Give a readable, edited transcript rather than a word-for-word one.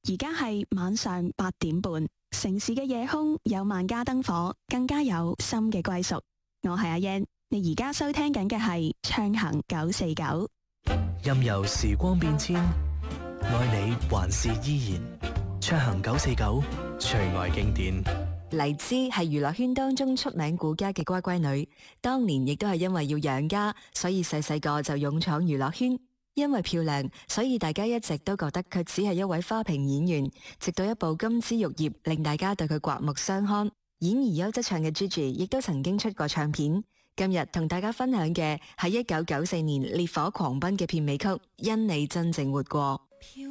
而家係晚上8點半，城市嘅夜空有萬家燈火，更加有心嘅歸屬。我係阿燕，你而家收聽緊嘅係暢行949。 任由時光變遷，愛你還是依然。暢行949，隨愛經典。 黎姿係娛樂圈當中出名顧家嘅乖乖女，當年亦都係因為要養家，所以細個就勇闖娛樂圈。因為漂亮，所以大家一直都覺得佢只係一位花瓶演員，直到一部《金枝玉葉》令大家對佢刮目相看。演而優則唱嘅 Gigi 亦都曾經出過唱片。今日同大家分享嘅係1994年烈火狂奔嘅片尾曲《因你真正活過》。